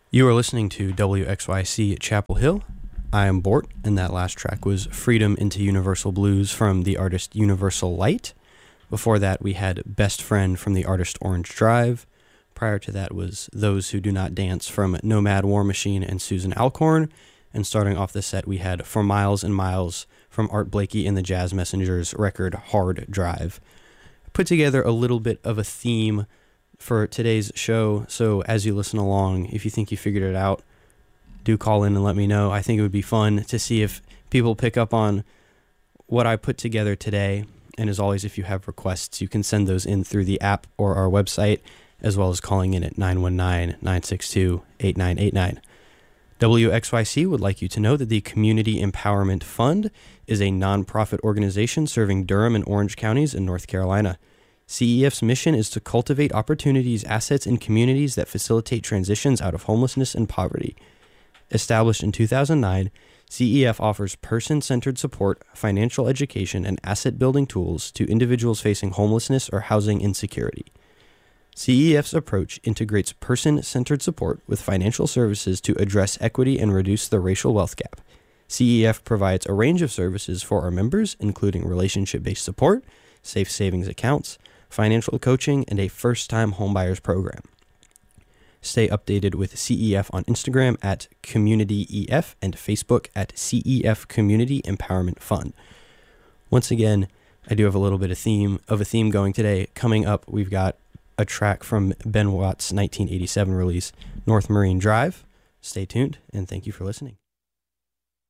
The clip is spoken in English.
You are listening to WXYC Chapel Hill. I am Bort, and that last track was Freedom into Universal Blues from the artist Universal Light. Before that, we had Best Friend from the artist Orange Drive. Prior to that was Those Who Do Not Dance from Nomad War Machine and Susan Alcorn. And starting off the set, we had For Miles and Miles from Art Blakey and the Jazz Messengers record Hard Drive. Put together a little bit of a theme for today's show, so as you listen along, if you think you figured it out, do call in and let me know. I think it would be fun to see if people pick up on what I put together today. And as always, if you have requests, you can send those in through the app or our website, as well as calling in at 919-962-8989. WXYC would like you to know that the Community Empowerment Fund is a nonprofit organization serving Durham and Orange counties in North Carolina. CEF's mission is to cultivate opportunities, assets, and communities that facilitate transitions out of homelessness and poverty. Established in 2009, CEF offers person-centered support, financial education, and asset-building tools to individuals facing homelessness or housing insecurity. CEF's approach integrates person-centered support with financial services to address equity and reduce the racial wealth gap. CEF provides a range of services for our members, including relationship-based support, safe savings accounts, financial coaching, and a first-time homebuyers program. Stay updated with CEF on Instagram at CommunityEF and Facebook at CEF Community Empowerment Fund. Once again, I do have a little bit of a theme going today. Coming up, we've got a track from Ben Watt's 1987 release, North Marine Drive. Stay tuned, and thank you for listening.